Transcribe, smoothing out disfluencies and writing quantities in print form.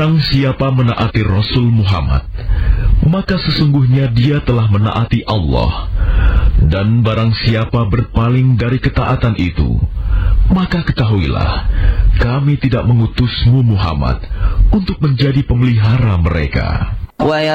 Barang siapa menaati Rasul Muhammad, maka sesungguhnya dia telah menaati Allah. Dan barang siapa berpaling dari ketaatan itu, maka ketahuilah, kami tidak mengutusmu Muhammad untuk menjadi pemelihara mereka.